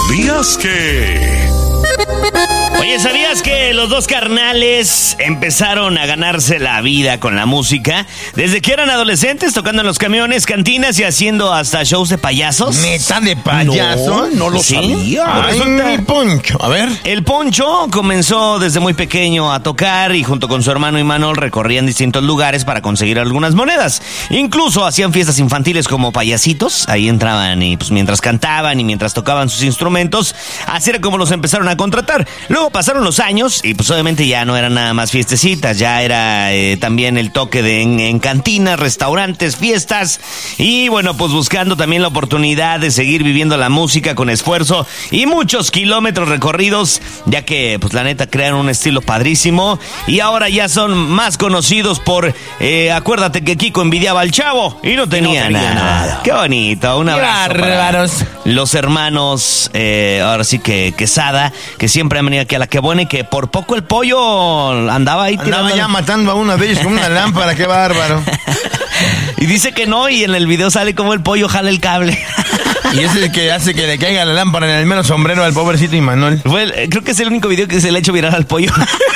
¿Sabías que? Oye, ¿sabías que los dos carnales empezaron a ganarse la vida con la música desde que eran adolescentes, tocando en los camiones, cantinas y haciendo hasta shows de payasos? ¿Neta de payaso? No lo sabía. Ay, mi Poncho. A ver. El Poncho comenzó desde muy pequeño a tocar y junto con su hermano Imanol recorrían distintos lugares para conseguir algunas monedas. Incluso hacían fiestas infantiles como payasitos. Ahí entraban y pues mientras cantaban y mientras tocaban sus instrumentos, así era como los empezaron a contratar. Luego pasaron los años y pues obviamente ya no eran nada más fiestecitas, ya era también el toque en cantinas, restaurantes, fiestas y bueno, pues buscando también la oportunidad de seguir viviendo la música con esfuerzo y muchos kilómetros recorridos, ya que pues la neta crearon un estilo padrísimo y ahora ya son más conocidos por, acuérdate que Kiko envidiaba al Chavo y no tenía nada. Qué bonito, un abrazo. Qué bárbaros. Los hermanos, ahora sí que Quesada, que siempre han venido aquí a la que buena y que por poco el pollo andaba ahí tirando. Andaba ya matando a uno de ellos con una lámpara, qué bárbaro. Y dice que no, y en el video sale como el pollo jala el cable. Y ese es el que hace que le caiga la lámpara en el mero sombrero al pobrecito Imanol. Creo que es el único video que se le ha hecho viral al pollo.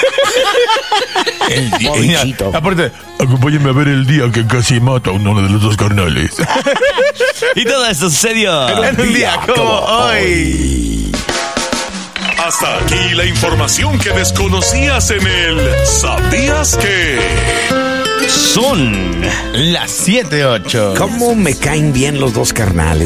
El pobrecito. Aparte, acompáñenme a ver el día que casi mata a uno de los dos carnales. Y todo esto sucedió En un día como hoy. Hasta aquí la información que desconocías en el ¿Sabías que? Son Las 7:08. ¿Cómo me caen bien los dos carnales?